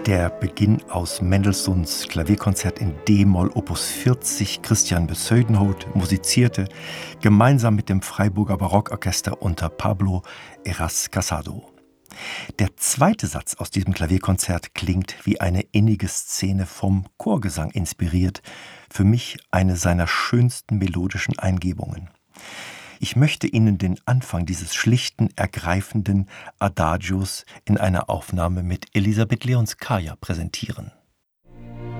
Der Beginn aus Mendelssohns Klavierkonzert in D-Moll Opus 40. Christian Bezuidenhout musizierte gemeinsam mit dem Freiburger Barockorchester unter Pablo Heras Casado. Der zweite Satz aus diesem Klavierkonzert klingt wie eine innige Szene vom Chorgesang inspiriert, für mich eine seiner schönsten melodischen Eingebungen. Ich möchte Ihnen den Anfang dieses schlichten, ergreifenden Adagios in einer Aufnahme mit Elisabeth Leonskaya präsentieren.